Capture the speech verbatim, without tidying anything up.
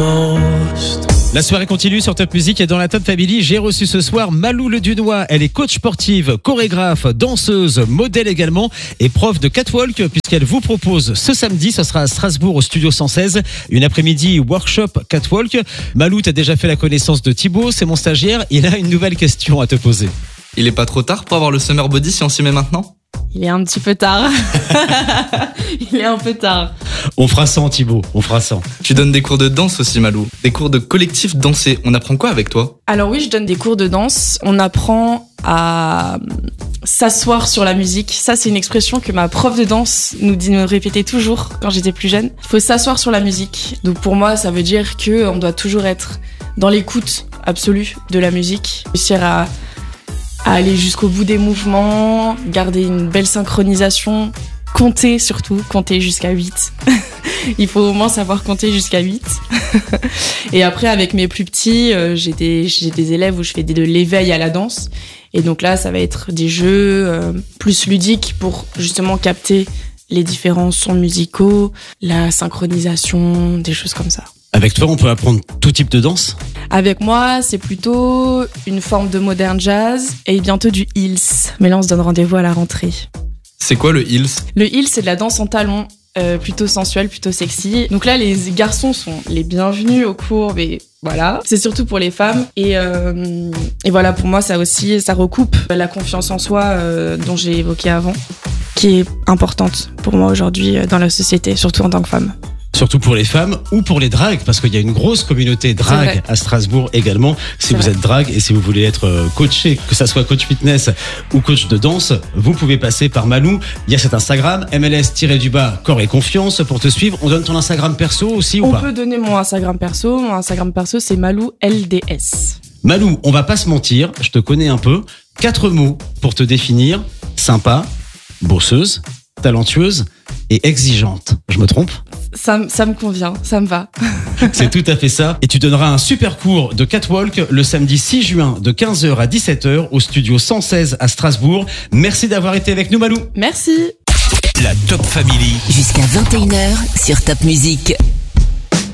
most. La soirée continue sur Top Music et dans la Top Family, j'ai reçu ce soir Malou Le Dunois. Elle est coach sportive, chorégraphe, danseuse, modèle également et prof de catwalk puisqu'elle vous propose ce samedi, ce sera à Strasbourg au Studio cent seize, une après-midi workshop catwalk. Malou, t'as déjà fait la connaissance de Thibaut, c'est mon stagiaire. Il a une nouvelle question à te poser. Il est pas trop tard pour avoir le summer body si on s'y met maintenant ? Il est un petit peu tard. Il est un peu tard. On fera ça, Thibaut, on fera ça. Tu donnes des cours de danse aussi, Malou. Des cours de collectif dansé. On apprend quoi avec toi ? Alors oui, je donne des cours de danse. On apprend à s'asseoir sur la musique. Ça, c'est une expression que ma prof de danse nous dit, nous répétait toujours quand j'étais plus jeune. Il faut s'asseoir sur la musique. Donc pour moi, ça veut dire que on doit toujours être dans l'écoute absolue de la musique. Réussir à à aller jusqu'au bout des mouvements, garder une belle synchronisation, compter surtout, compter jusqu'à huit. Il faut au moins savoir compter jusqu'à huit. Et après, avec mes plus petits, euh, j'ai, des, j'ai des élèves où je fais des, de l'éveil à la danse. Et donc là, ça va être des jeux euh, plus ludiques pour justement capter les différents sons musicaux, la synchronisation, des choses comme ça. Avec toi, on peut apprendre tout type de danse ? Avec moi, c'est plutôt une forme de modern jazz et bientôt du heels. Mais là, on se donne rendez-vous à la rentrée. C'est quoi le heels ? Le heels, c'est de la danse en talons, euh, plutôt sensuelle, plutôt sexy. Donc là, les garçons sont les bienvenus au cours, mais voilà. C'est surtout pour les femmes. Et, euh, et voilà, pour moi, ça aussi, ça recoupe la confiance en soi euh, dont j'ai évoqué avant, qui est importante pour moi aujourd'hui dans la société, surtout en tant que femme. Surtout pour les femmes ou pour les drags, parce qu'il y a une grosse communauté drag à Strasbourg également. Si C'est vous vrai. êtes drag et si vous voulez être coaché, que ça soit coach fitness ou coach de danse, vous pouvez passer par Malou. Il y a cet Instagram, M L S-du-bas, corps et confiance pour te suivre. On donne ton Instagram perso aussi ou On pas ? peut donner mon Instagram perso. Mon Instagram perso, c'est Malou L D S. Malou, on va pas se mentir, je te connais un peu. Quatre mots pour te définir. Sympa, bosseuse, talentueuse et exigeante. Je me trompe ? Ça, ça me convient, ça me va. C'est tout à fait ça. Et tu donneras un super cours de catwalk le samedi six juin de quinze heures à dix-sept heures au Studio cent seize à Strasbourg. Merci d'avoir été avec nous, Malou. Merci. La Top Family. Jusqu'à vingt et une heures sur Top Music.